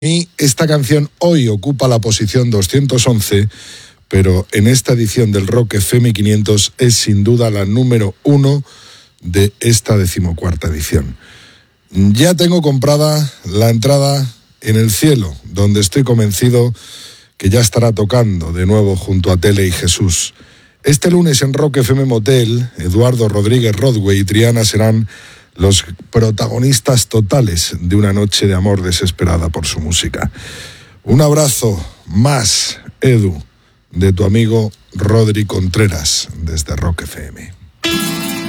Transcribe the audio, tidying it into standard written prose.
Y esta canción hoy ocupa la posición 211, pero en esta edición del Rock FM 500 es sin duda la número 1 de esta 14ª edición. Ya tengo comprada la entrada en el cielo, donde estoy convencido que ya estará tocando de nuevo junto a Tele y Jesús. Este lunes en Rock FM Motel, Eduardo Rodríguez Rodway y Triana serán los protagonistas totales de una noche de amor desesperada por su música. Un abrazo más, Edu, de tu amigo Rodri Contreras, desde Rock FM.